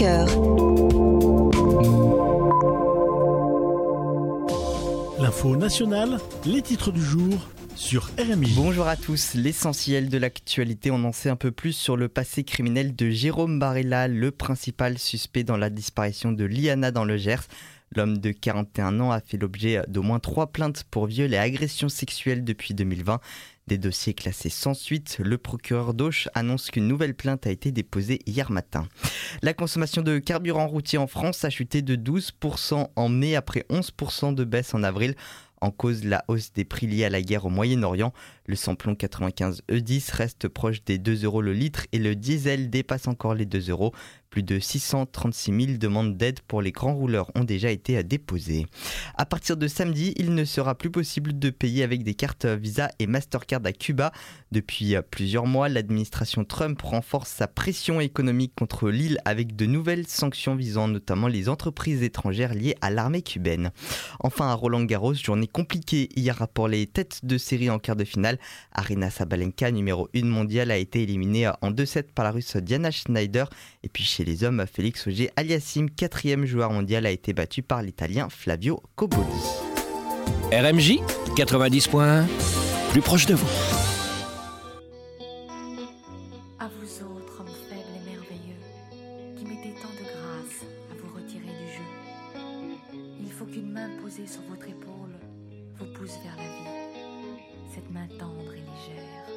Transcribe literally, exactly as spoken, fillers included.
cœur. L'info nationale, les titres du jour sur R M I. Bonjour à tous, l'essentiel de l'actualité, on en sait un peu plus sur le passé criminel de Jérôme Barella, le principal suspect dans la disparition de Liana dans le Gers. L'homme de quarante et un ans a fait l'objet d'au moins trois plaintes pour viol et agression sexuelle depuis deux mille vingt. Des dossiers classés sans suite, le procureur d'Auch annonce qu'une nouvelle plainte a été déposée hier matin. La consommation de carburant routier en France a chuté de douze pour cent en mai après onze pour cent de baisse en avril. En cause, la hausse des prix liés à la guerre au Moyen-Orient. Le samplon quatre-vingt-quinze E dix reste proche des deux euros le litre et le diesel dépasse encore les deux euros. Plus de six cent trente-six mille demandes d'aide pour les grands rouleurs ont déjà été déposées. À partir de samedi, il ne sera plus possible de payer avec des cartes Visa et Mastercard à Cuba. Depuis plusieurs mois, l'administration Trump renforce sa pression économique contre l'île avec de nouvelles sanctions visant notamment les entreprises étrangères liées à l'armée cubaine. Enfin, à Roland-Garros, journée compliquée hier pour les têtes de série en quart de finale. Aryna Sabalenka, numéro un mondiale, a été éliminée en deux sept par la Russe Diana Schneider. Et puis chez les hommes, Félix Auger-Aliassime, quatrième joueur mondial, a été battu par l'Italien Flavio Cobolli. R M J quatre-vingt-dix points un, plus proche de vous. À vous autres, hommes faibles et merveilleux, qui mettez tant de grâce à vous retirer du jeu. Il faut qu'une main posée sur votre épaule vous pousse vers la vie. Cette main tendre et légère.